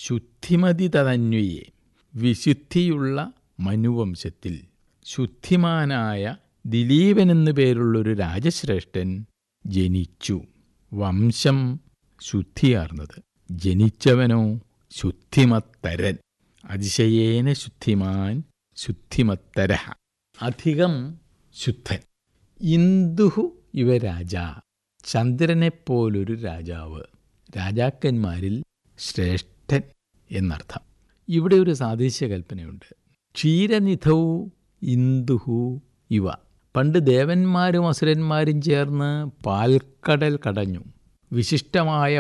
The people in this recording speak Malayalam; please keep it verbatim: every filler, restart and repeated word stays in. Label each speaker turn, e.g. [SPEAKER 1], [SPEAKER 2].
[SPEAKER 1] ശുദ്ധിമതി തദന്വയെ, വിശുദ്ധിയുള്ള മനുവംശത്തിൽ ശുദ്ധിമാനായ ദിലീപനെന്നു പേരുള്ളൊരു രാജശ്രേഷ്ഠൻ ജനിച്ചു. വംശം ശുദ്ധിയാർന്നത്, ജനിച്ചവനോ ശുദ്ധിമത്തരൻ. അതിശയേന ശുദ്ധിമാൻ ശുദ്ധിമത്തരഃ, അധികം ശുദ്ധൻ. ഇന്ദുഹു ഇവ രാജ, ചന്ദ്രനെപ്പോലൊരു രാജാവ്, രാജാക്കന്മാരിൽ ശ്രേഷ്ഠൻ എന്നർത്ഥം. ഇവിടെ ഒരു സാദൃശ്യകൽപ്പനയുണ്ട്. ക്ഷീരനിധൗ ഇന്ദുഹു ഇവ. പണ്ട് ദേവന്മാരും അസുരന്മാരും ചേർന്ന് പാൽക്കടൽ കടഞ്ഞു. വിശിഷ്ടമായ